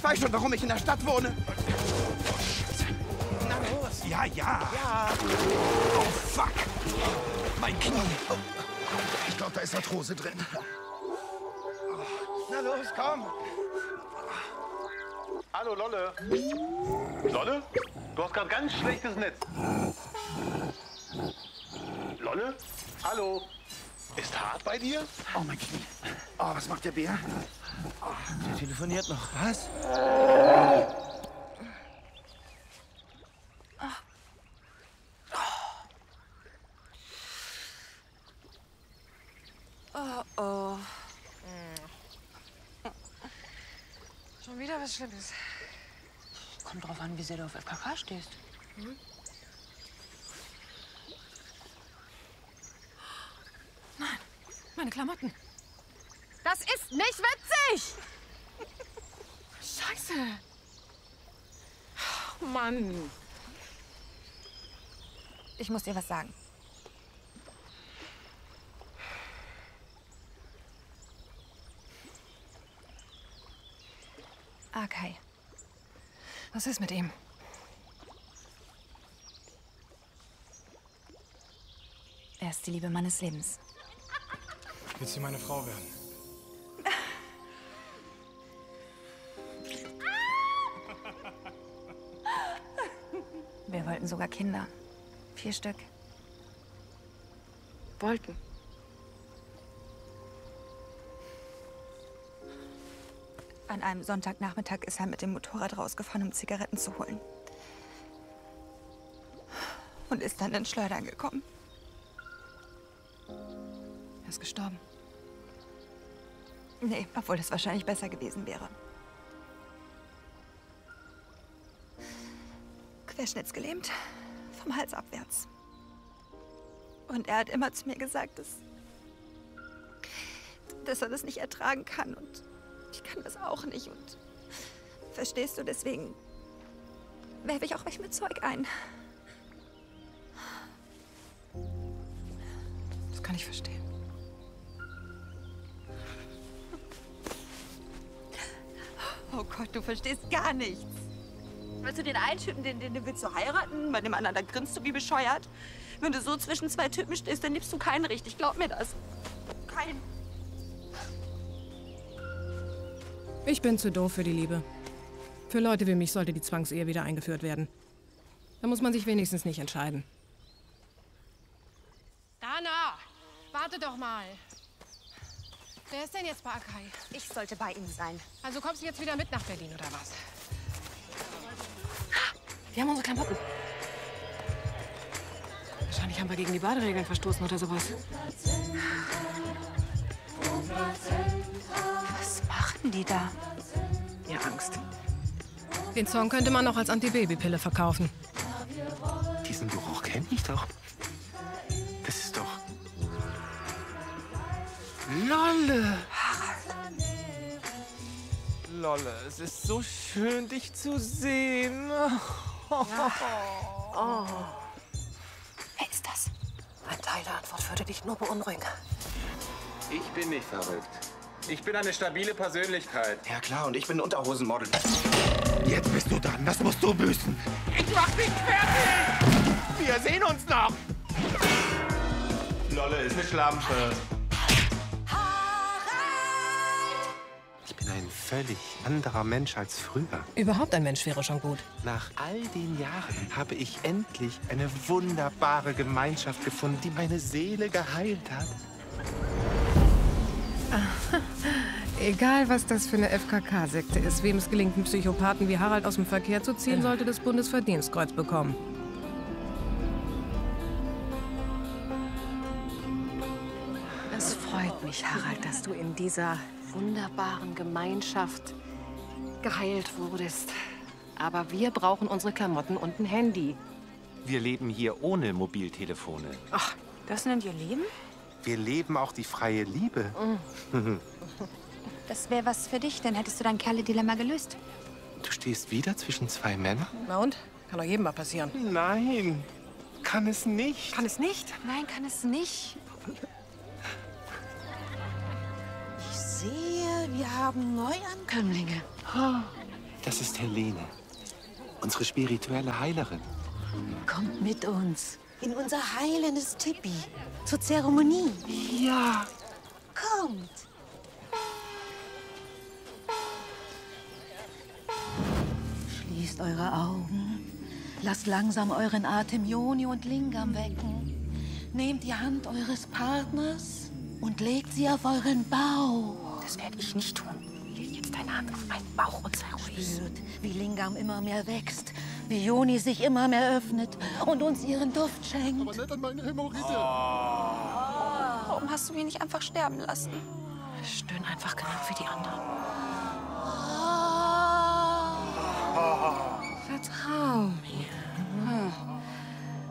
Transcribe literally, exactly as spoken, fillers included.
weiß schon, warum ich in der Stadt wohne. Na los. Ja, ja. Ja. Oh, fuck. Mein Knie. Ich glaube, da ist Arthrose drin. Na los, komm. Hallo, Lolle. Lolle? Du hast gerade ganz schlechtes Netz. Lolle? Hallo? Ist hart bei dir? Oh, mein Knie. Oh, was macht der Bär? Oh, der telefoniert noch. Was? Oh, oh. Schon wieder was Schlimmes. Kommt drauf an, wie sehr du auf F K K stehst. Hm? Nein, meine Klamotten. Das ist nicht witzig! Scheiße. Oh, Mann. Ich muss dir was sagen. Arkay. Was ist mit ihm? Er ist die Liebe meines Lebens. Willst du meine Frau werden? Wir wollten sogar Kinder. Vier Stück. Wollten. An einem Sonntagnachmittag ist er mit dem Motorrad rausgefahren, um Zigaretten zu holen. Und ist dann in Schleudern gekommen. Er ist gestorben. Nee, obwohl das wahrscheinlich besser gewesen wäre. Querschnittsgelähmt, vom Hals abwärts. Und er hat immer zu mir gesagt, dass, dass er das nicht ertragen kann. Und ich kann das auch nicht. Und verstehst du, deswegen werfe ich auch welch mit Zeug ein. Das kann ich verstehen. Oh Gott, du verstehst gar nichts. Willst du den einen Typen, den, den, den willst du heiraten? Bei dem anderen, da grinst du wie bescheuert. Wenn du so zwischen zwei Typen stehst, dann liebst du keinen richtig. Glaub mir das. Keinen. Ich bin zu doof für die Liebe. Für Leute wie mich sollte die Zwangsehe wieder eingeführt werden. Da muss man sich wenigstens nicht entscheiden. Dana, warte doch mal. Wer ist denn jetzt bei Arkay? Ich sollte bei ihm sein. Also kommst du jetzt wieder mit nach Berlin, oder was? Wir haben unsere Klamotten. Wahrscheinlich haben wir gegen die Baderegeln verstoßen oder sowas. Was machen die da? Ja, Angst. Den Song könnte man noch als Antibabypille verkaufen. Diesen Geruch kenne ich doch. Das ist doch... Lolle! Lolle, es ist so schön, dich zu sehen. Oh. Wer ist das? Ein Teil der Antwort würde dich nur beunruhigen. Ich bin nicht verrückt. Ich bin eine stabile Persönlichkeit. Ja klar, und ich bin ein Unterhosenmodel. Jetzt bist du dran, das musst du büßen. Ich mach dich fertig! Wir sehen uns noch! Lolle ist eine Schlampe. Ich bin ein völlig anderer Mensch als früher. Überhaupt ein Mensch wäre schon gut. Nach all den Jahren habe ich endlich eine wunderbare Gemeinschaft gefunden, die meine Seele geheilt hat. Egal, was das für eine F K K-Sekte ist, wem es gelingt, einen Psychopathen wie Harald aus dem Verkehr zu ziehen, sollte das Bundesverdienstkreuz bekommen. Es freut mich, Harald, dass du in dieser wunderbaren Gemeinschaft geheilt wurdest. Aber wir brauchen unsere Klamotten und ein Handy. Wir leben hier ohne Mobiltelefone. Ach, das nennt ihr Leben? Wir leben auch die freie Liebe. Mm. Das wäre was für dich, dann hättest du dein Kerle-Dilemma gelöst. Du stehst wieder zwischen zwei Männern? Na und? Kann doch jedem mal passieren. Nein, kann es nicht. Kann es nicht? Nein, kann es nicht. Ich sehe, wir haben Neuankömmlinge. Das ist Helene, unsere spirituelle Heilerin. Kommt mit uns in unser heilendes Tipi zur Zeremonie. Ja. Kommt. Schließt eure Augen. Lasst langsam euren Atem Yoni und Lingam wecken. Nehmt die Hand eures Partners und legt sie auf euren Bauch. Das werde ich nicht tun. Leg jetzt deine Hand auf meinen Bauch und sei ruhig. Spürt, wie Lingam immer mehr wächst, wie Yoni sich immer mehr öffnet und uns ihren Duft schenkt. Aber nicht an meine Hämorrhoide. Warum hast du mich nicht einfach sterben lassen? Stöhn einfach genau wie die anderen. Vertrau mir. Hm.